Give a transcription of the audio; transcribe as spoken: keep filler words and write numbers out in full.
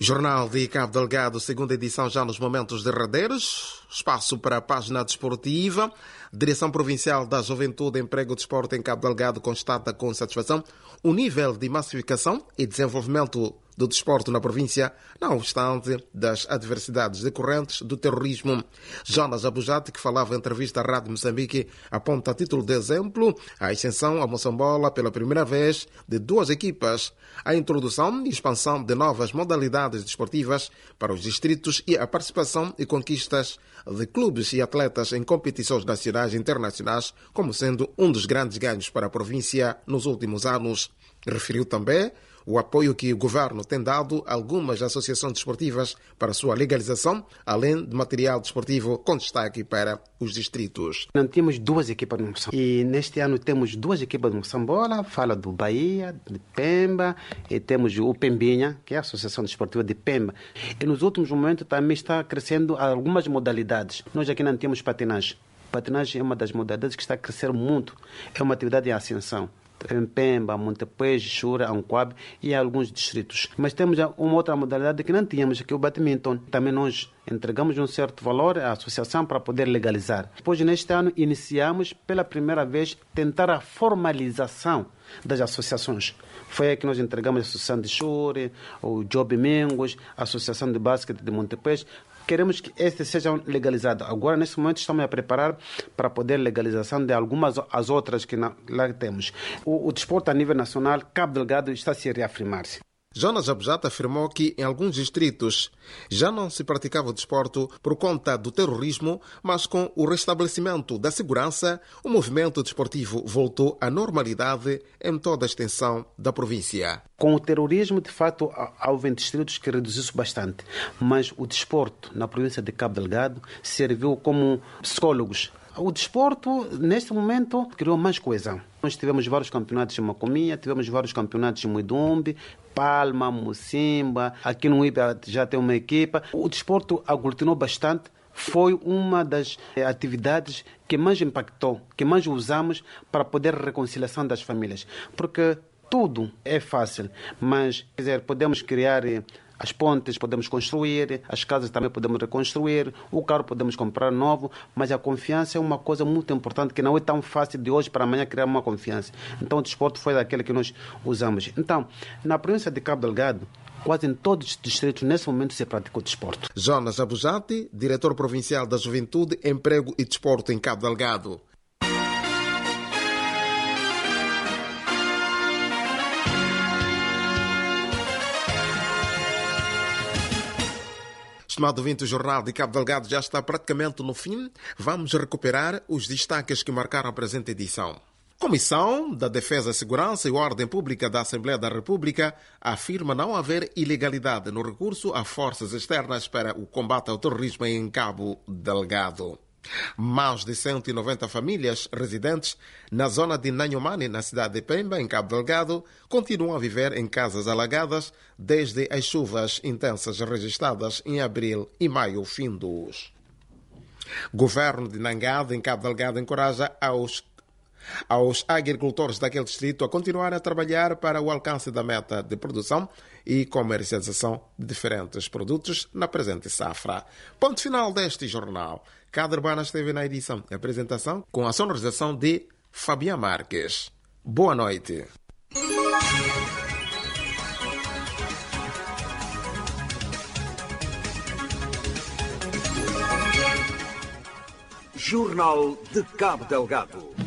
Jornal de Cabo Delgado, segunda edição, já nos momentos derradeiros. Espaço para a página desportiva. Direção Provincial da Juventude, Emprego e Desporto em Cabo Delgado constata com satisfação o nível de massificação e desenvolvimento do desporto na província, não obstante das adversidades decorrentes do terrorismo. Jonas Abujate, que falava em entrevista à Rádio Moçambique, aponta a título de exemplo a extensão a Moçambola pela primeira vez de duas equipas, a introdução e expansão de novas modalidades desportivas para os distritos e a participação e conquistas de clubes e atletas em competições nacionais e internacionais como sendo um dos grandes ganhos para a província nos últimos anos. Referiu também o apoio que o governo tem dado a algumas associações desportivas para a sua legalização, além de material desportivo com destaque para os distritos. Não temos duas equipas no Moçambola. E neste ano temos duas equipas no Moçambola, fala do Bahia, de Pemba, e temos o Pembinha, que é a Associação Desportiva de Pemba. E nos últimos momentos também está crescendo algumas modalidades. Nós aqui não temos patinagem. Patinagem é uma das modalidades que está a crescer muito. É uma atividade em ascensão. Em Pemba, Montepuez, Xura, Ancoabe e alguns distritos. Mas temos uma outra modalidade que não tínhamos, que é o badminton. Também nós entregamos um certo valor à associação para poder legalizar. Depois, neste ano, iniciamos pela primeira vez tentar a formalização das associações. Foi aí que nós entregamos a Associação de Xura, o Job Mingos, a Associação de Basquete de Montepuez. Queremos que estes sejam legalizados. Agora, nesse momento, estamos a preparar para poder legalização de algumas as outras que não, lá temos. O, o desporto a nível nacional, Cabo Delgado está a se reafirmar-se. Jonas Abujate afirmou que em alguns distritos já não se praticava o desporto por conta do terrorismo, mas com o restabelecimento da segurança, o movimento desportivo voltou à normalidade em toda a extensão da província. Com o terrorismo, de fato, houve distritos que reduziu-se bastante, mas o desporto na província de Cabo Delgado serviu como psicólogos. O desporto, neste momento, criou mais coesão. Nós tivemos vários campeonatos em Macomia, tivemos vários campeonatos em Muidumbe, Palma, Mocimba, aqui no Iba já tem uma equipa. O desporto aglutinou bastante, foi uma das atividades que mais impactou, que mais usamos para poder reconciliação das famílias. Porque tudo é fácil, mas quer dizer, podemos criar as pontes, podemos construir, as casas também podemos reconstruir, o carro podemos comprar novo, mas a confiança é uma coisa muito importante que não é tão fácil de hoje para amanhã criar uma confiança. Então o desporto foi daquele que nós usamos. Então, na província de Cabo Delgado, quase em todos os distritos, nesse momento, se praticou desporto. Jonas Abujate, diretor provincial da Juventude, Emprego e Desporto em Cabo Delgado. Estimado ouvinte, o Jornal de Cabo Delgado já está praticamente no fim. Vamos recuperar os destaques que marcaram a presente edição. Comissão da Defesa, Segurança e Ordem Pública da Assembleia da República afirma não haver ilegalidade no recurso a forças externas para o combate ao terrorismo em Cabo Delgado. Mais de cento e noventa famílias residentes na zona de Nanhomane, na cidade de Pemba, em Cabo Delgado, continuam a viver em casas alagadas desde as chuvas intensas registradas em abril e maio findos. Governo de Nangada, em Cabo Delgado, encoraja aos aos agricultores daquele distrito a continuar a trabalhar para o alcance da meta de produção e comercialização de diferentes produtos na presente safra. Ponto final deste jornal. Cada Urbana esteve na edição e apresentação com a sonorização de Fabián Marques. Boa noite. Jornal de Cabo Delgado.